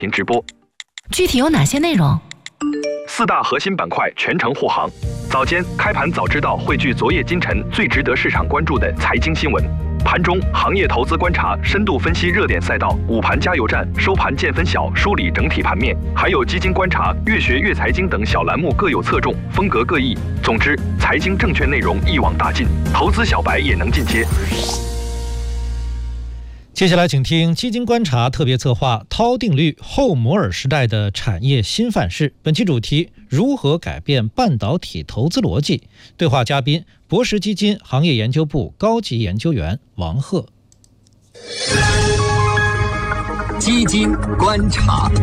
您直播。 具体有哪些内容 ？4大核心板块全程护航。早间开盘早知道汇聚昨夜今晨最值得市场关注的财经新闻。盘中行业投资观察深度分析热点赛道，午盘加油站收盘见分晓，梳理整体盘面，还有基金观察、越学越财经等小栏目各有侧重，风格各异。总之，财经证券内容一网打尽，投资小白也能进阶。 接下来请听基金观察特别策划涛定律后摩尔时代的产业新范式，本期主题：如何改变半导体投资逻辑？对话嘉宾：博时基金行业研究部高级研究员王鹤。 基金观察。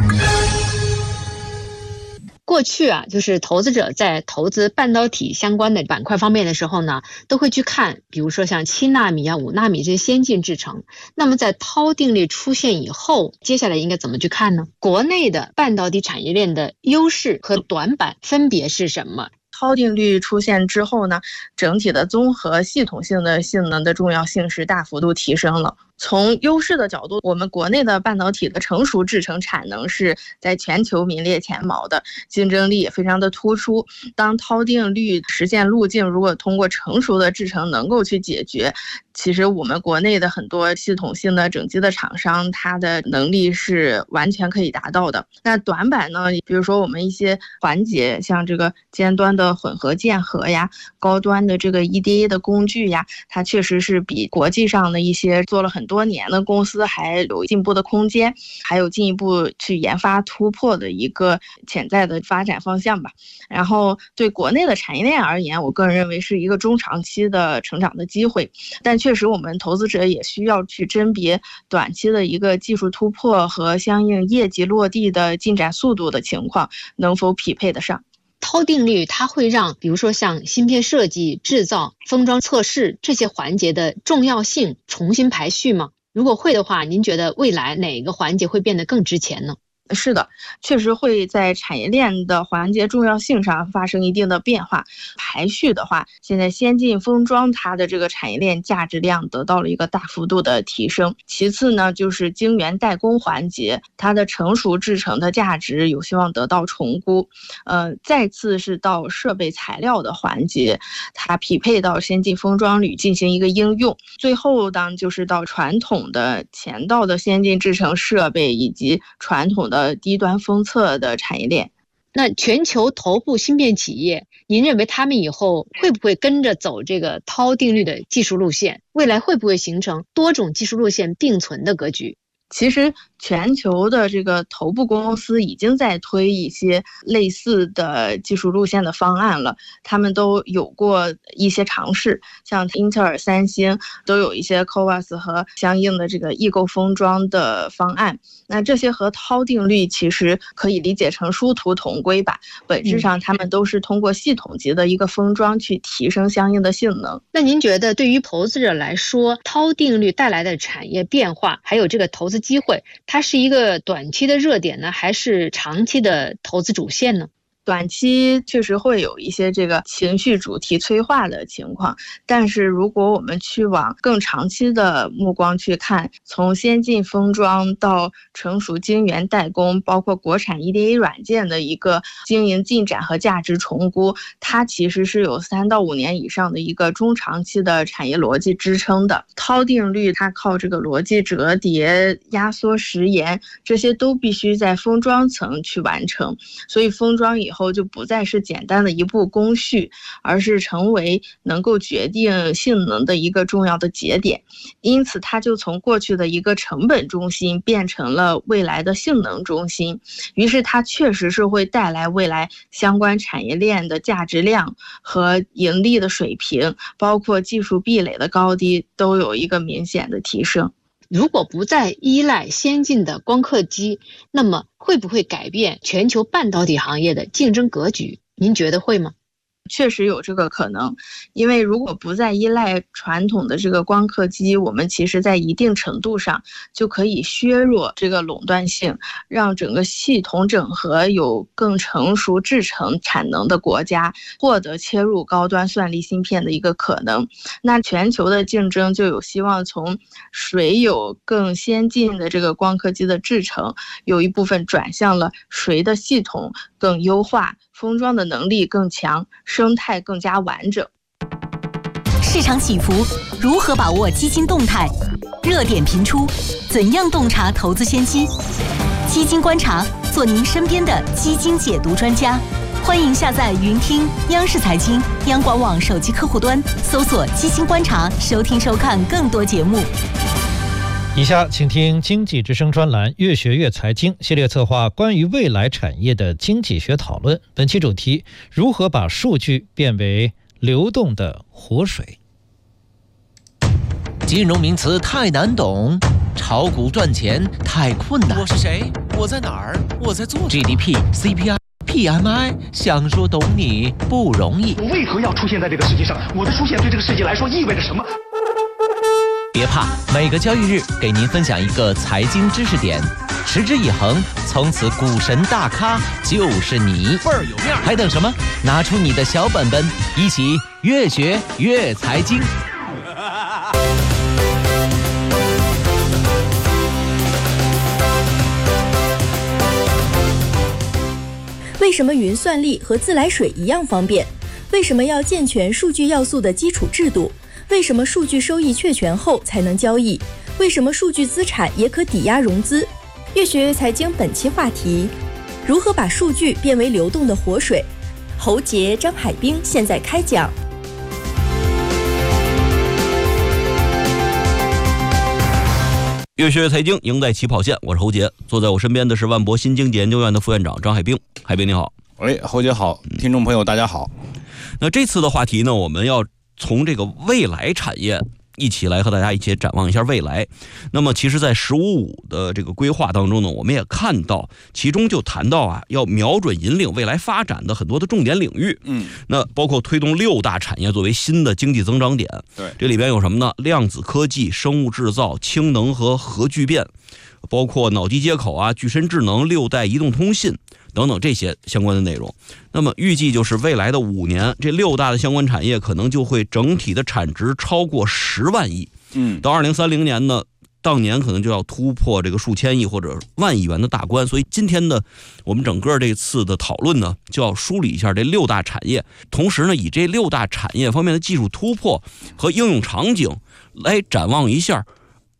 过去就是投资者在投资半导体相关的板块方面的时候呢，都会去看，比如说像7纳米5纳米这些先进制程。那么在涛定律出现以后，接下来应该怎么去看呢？国内的半导体产业链的优势和短板分别是什么？ 涛定律出现之后呢，整体的综合系统性的性能的重要性是大幅度提升了。从优势的角度，我们国内的半导体的成熟制程产能是在全球名列前茅的，竞争力也非常的突出。当涛定律实现路径如果通过成熟的制程能够去解决，其实我们国内的很多系统性的整机的厂商，它的能力是完全可以达到的。那短板呢，比如说我们一些环节，像这个尖端的混合键合呀，高端的这个 EDA 的工具呀，它确实是比国际上的一些做了很多年的公司还有进步的空间，还有进一步去研发突破的一个潜在的发展方向吧。然后对国内的产业链而言，我个人认为是一个中长期的成长的机会，但确实我们投资者也需要去甄别短期的一个技术突破和相应业绩落地的进展速度的情况能否匹配得上。 涛定律它会让比如说像芯片设计、制造、封装测试这些环节的重要性重新排序吗？如果会的话，您觉得未来哪个环节会变得更值钱呢？ 是的，确实会在产业链的环节重要性上发生一定的变化。排序的话，现在先进封装它的这个产业链价值量得到了一个大幅度的提升。其次呢，就是晶圆代工环节，它的成熟制程的价值有希望得到重估。再次是到设备材料的环节，它匹配到先进封装率进行一个应用。最后呢，就是到传统的前道的先进制程设备以及传统的低端封测的产业链。 那全球头部芯片企业，您认为他们以后会不会跟着走这个涛定律的技术路线？未来会不会形成多种技术路线并存的格局？ 其实全球的这个头部公司已经在推一些类似的技术路线的方案了，他们都有过一些尝试，像英特尔、三星都有一些 CoWoS 和相应的这个异构封装的方案。那这些和涛定律其实可以理解成殊途同归吧，本质上他们都是通过系统级的一个封装去提升相应的性能。 那您觉得对于投资者来说，涛定律带来的产业变化还有这个投资机会，它是一个短期的热点呢，还是长期的投资主线呢？ 短期确实会有一些这个情绪主题催化的情况，但是如果我们去往更长期的目光去看，从先进封装到成熟晶圆代工，包括国产 EDA 软件的一个经营进展和价值重估，它其实是有3到5年以上的一个中长期的产业逻辑支撑的。涛定律它靠这个逻辑折叠、压缩时延，这些都必须在封装层去完成，所以封装以后就不再是简单的一步工序，而是成为能够决定性能的一个重要的节点。因此它就从过去的一个成本中心变成了未来的性能中心，于是它确实是会带来未来相关产业链的价值量和盈利的水平，包括技术壁垒的高低都有一个明显的提升。 如果不再依赖先进的光刻机，那么会不会改变全球半导体行业的竞争格局？您觉得会吗？ 确实有这个可能，因为如果不再依赖传统的这个光刻机，我们其实在一定程度上就可以削弱这个垄断性，让整个系统整合有更成熟制程产能的国家获得切入高端算力芯片的一个可能。那全球的竞争就有希望从谁有更先进的这个光刻机的制程，有一部分转向了谁的系统更优化，封装的能力更强，生态更加完整。 市场起伏，如何把握基金动态？热点频出，怎样洞察投资先机？基金观察，做您身边的基金解读专家。欢迎下载云听央视财经、央广网手机客户端，搜索“基金观察”，收听收看更多节目。 以下请听经济之声专栏越学越财经系列策划关于未来产业的经济学讨论，本期主题：如何把数据变为流动的活水。 金融名词太难懂，炒股赚钱太困难。 我是谁？我在哪儿？我在做什么 GDP、CPI、PMI， 想说懂你不容易。 我为何要出现在这个世界上？我的出现对这个世界来说意味着什么？ 别怕，每个交易日给您分享一个财经知识点，持之以恒，从此股神大咖就是你， 倍儿有面。 还等什么？拿出你的小本本，一起越学越财经。 为什么云算力和自来水一样方便？为什么要健全数据要素的基础制度？为什么数据收益确权后才能交易？为什么数据资产也可抵押融资？越学越财经本期话题：如何把数据变为流动的活水？侯杰、张海滨现在开讲。 越学越财经，赢在起跑线。我是侯杰，坐在我身边的是万博新经济研究院的副院长张海滨。海滨你好。 侯杰好，听众朋友大家好。 那这次的话题呢，我们要从这个未来产业一起来和大家一起展望一下未来。那么其实在15+5的这个规划当中呢，我们也看到其中就谈到要瞄准引领未来发展的很多的重点领域。那包括推动6大产业作为新的经济增长点。 对， 这里边有什么呢？量子科技、生物制造、氢能和核聚变，包括脑机接口具身智能、6代移动通信等等这些相关的内容。那么预计就是未来的5年，这6大的相关产业可能就会整体的产值超过10万亿。到2030年呢，当年可能就要突破这个数千亿或者万亿元的大关。所以今天呢，我们整个这次的讨论呢，就要梳理一下这6大产业，同时呢，以这6大产业方面的技术突破和应用场景来展望一下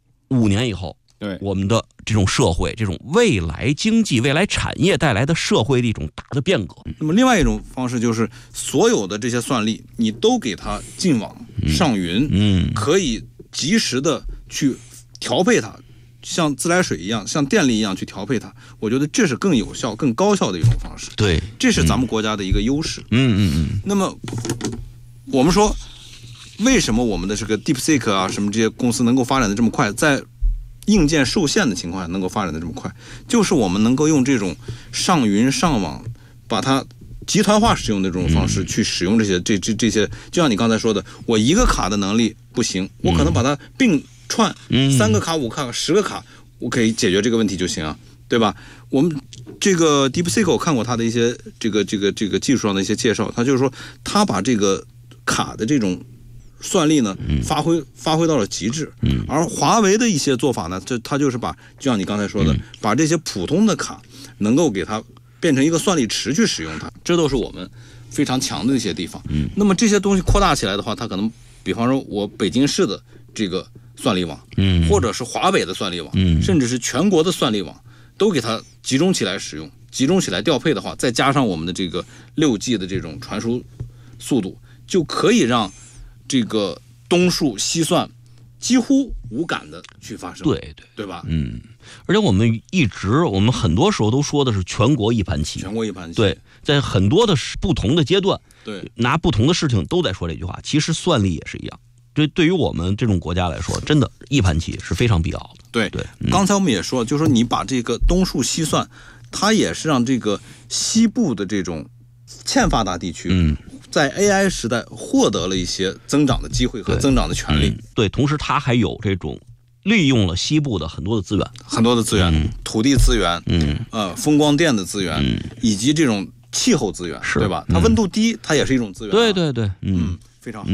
5年以后对我们的这种社会，这种未来经济、未来产业带来的社会的一种大的变革。 那么另外一种方式就是所有的这些算力你都给它进网上云，可以及时的去调配它，像自来水一样，像电力一样去调配它。我觉得这是更有效、更高效的一种方式。 对， 这是咱们国家的一个优势。那么我们说，为什么我们的这个 DeepSeek 什么这些公司能够发展的这么快，在硬件受限的情况下能够发展的这么快，就是我们能够用这种上云上网，把它集团化使用的这种方式去使用这些，这些，就像你刚才说的，我一个卡的能力不行，我可能把它并串，3个卡、5个卡、10个卡，我可以解决这个问题就行啊，对吧？我们这个 DeepSeek 我看过它的一些这个技术上的一些介绍，它就是说，它把这个卡的这种算力呢，发挥到了极致。而华为的一些做法呢，它就是就像你刚才说的，把这些普通的卡能够给它变成一个算力池去使用它，这都是我们非常强的一些地方。那么这些东西扩大起来的话，它可能，比方说我北京市的这个算力网，或者是华北的算力网，甚至是全国的算力网，都给它集中起来使用，集中起来调配的话，再加上我们的这个6G 的这种传输速度，就可以让这个东数西算几乎无感的去发生，对吧？ 而且我们很多时候都说的是全国一盘棋，对，在很多的不同的阶段， 对， 拿不同的事情都在说这句话。其实算力也是一样，对于我们这种国家来说，真的一盘棋是非常必要的。 对，刚才我们也说了，就是说你把这个东数西算，它也是让这个西部的这种欠发达地区， 在 AI 时代获得了一些增长的机会和增长的权利。 对，同时它还有这种利用了西部的很多的资源， 土地资源，风光电的资源，以及这种气候资源，对吧？它温度低，它也是一种资源。 对， 非常好。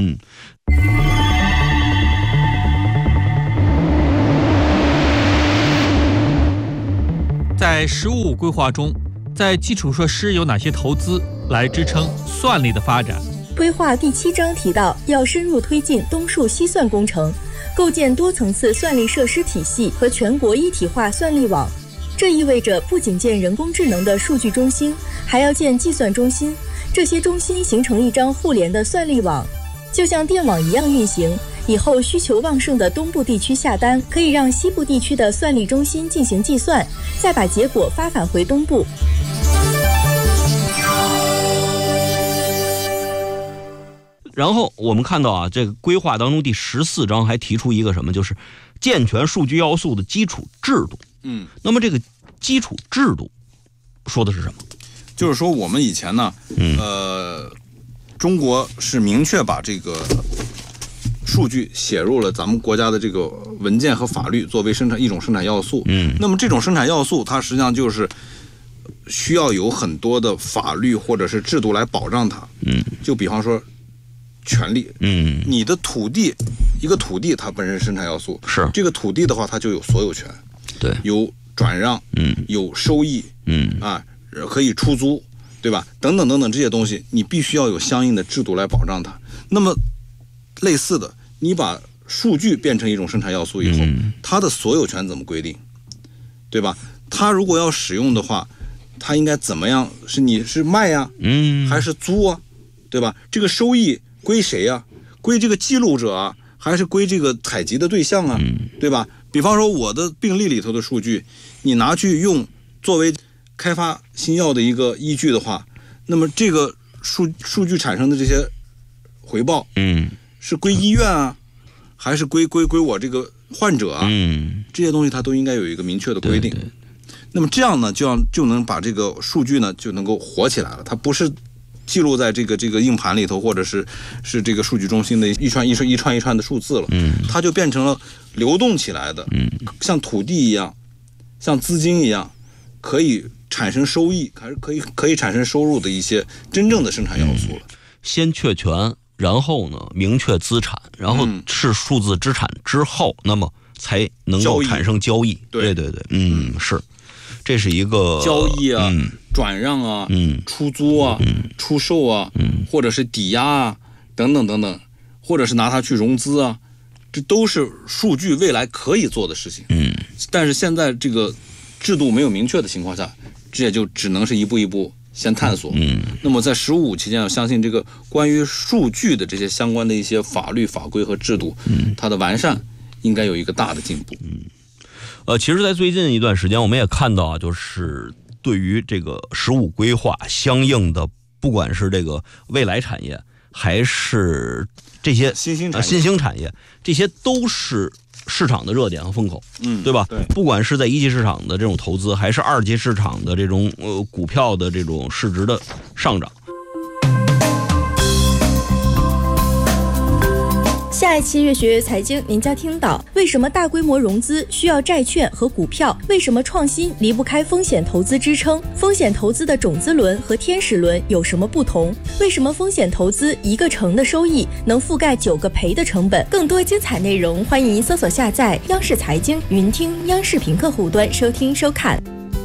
在“十五五”规划中，在基础设施有哪些投资来支撑算力的发展？ 规划第7章提到，要深入推进东数西算工程，构建多层次算力设施体系和全国一体化算力网。这意味着不仅建人工智能的数据中心，还要建计算中心，这些中心形成一张互联的算力网，就像电网一样运行。以后需求旺盛的东部地区下单，可以让西部地区的算力中心进行计算，再把结果发返回东部。 然后我们看到啊，这个规划当中第14章还提出一个什么，就是健全数据要素的基础制度。那么这个基础制度说的是什么？ 就是说我们以前呢，中国是明确把这个数据写入了咱们国家的这个文件和法律，作为一种生产要素。那么这种生产要素，它实际上就是需要有很多的法律或者是制度来保障它。就比方说权利，你的土地，一个土地它本身生产要素， 是这个土地的话，它就有所有权， 对， 有转让，有收益，可以出租，对吧？等等等等这些东西，你必须要有相应的制度来保障它。那么类似的，你把数据变成一种生产要素以后，它的所有权怎么规定，对吧？它如果要使用的话，它应该怎么样？你是卖呀，还是租啊，对吧？这个收益归谁呀？归这个记录者啊，还是归这个采集的对象啊，对吧？比方说我的病历里头的数据，你拿去用作为开发新药的一个依据的话，那么这个数据产生的这些回报，是归医院啊，还是归我这个患者啊？这些东西它都应该有一个明确的规定。 对。 那么这样呢，就能把这个数据呢就能够活起来了。它不是记录在这个硬盘里头，或者是这个数据中心的一串一串的数字了。它就变成了流动起来的，像土地一样，像资金一样，可以产生收益，还是可以产生收入的一些真正的生产要素了。 先确权，然后呢明确资产，然后是数字资产之后，那么才能够产生交易。对，是，这是一个交易啊，转让啊，出租啊，出售啊，或者是抵押啊，等等等等，或者是拿它去融资啊，这都是数据未来可以做的事情。但是现在这个制度没有明确的情况下，这也就只能是一步一步先探索。那么在15期间，我相信这个关于数据的这些相关的一些法律法规和制度，它的完善应该有一个大的进步。 其实在最近一段时间我们也看到啊，就是对于这个15规划相应的，不管是这个未来产业还是这些新兴产业，这些都是市场的热点和风口，对吧？对，不管是在一级市场的这种投资，还是二级市场的这种股票的这种市值的上涨。 下一期越学越财经，您将听到为什么大规模融资需要债券和股票，为什么创新离不开风险投资支撑，风险投资的种子轮和天使轮有什么不同，为什么风险投资1个成的收益能覆盖9个赔的成本。更多精彩内容，欢迎搜索下载央视财经云听央视频客户端收听收看。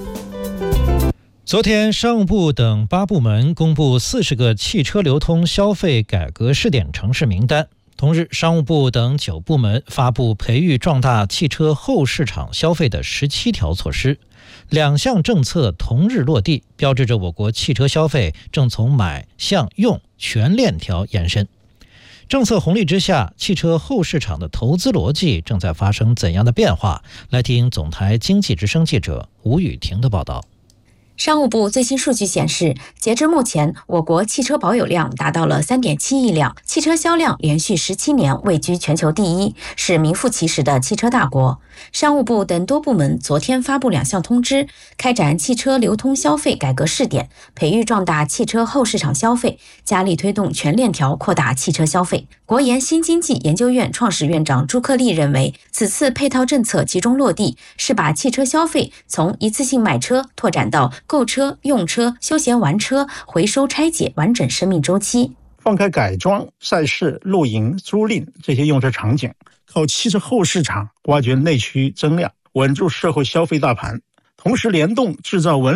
昨天，商务部等8部门公布40个汽车流通消费改革试点城市名单。同日，商务部等9部门发布培育壮大汽车后市场消费的17条措施，2项政策同日落地，标志着我国汽车消费正从买向用全链条延伸。政策红利之下，汽车后市场的投资逻辑正在发生怎样的变化？来听总台经济之声记者吴雨婷的报道。 商务部最新数据显示，截至目前，我国汽车保有量达到了3.7亿辆，汽车销量连续17年位居全球第一，是名副其实的汽车大国。 商务部等多部门昨天发布2项通知，开展汽车流通消费改革试点，培育壮大汽车后市场消费，加力推动全链条扩大汽车消费。国研新经济研究院创始院长朱克利认为，此次配套政策集中落地，是把汽车消费从一次性买车拓展到购车、用车、休闲玩车、回收拆解完整生命周期。 放开改装、赛事、露营、租赁这些用车场景，靠汽车后市场挖掘内需增量，稳住社会消费大盘，同时联动制造文